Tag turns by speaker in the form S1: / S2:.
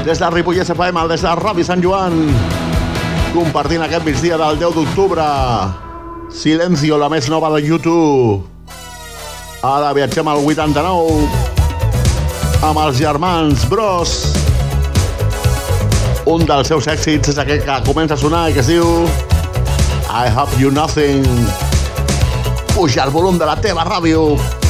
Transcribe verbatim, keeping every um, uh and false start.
S1: des de Ripollès F M, des de Ràdio Sant Joan, compartint aquest migdia del deu d'octubre. Silencio, la més nova de YouTube. Ara viatgem al vuitanta-nou amb els germans Bros. Un dels seus èxits és aquest que comença a sonar i que es diu I Have You Nothing. Puja el volum de la teva ràdio.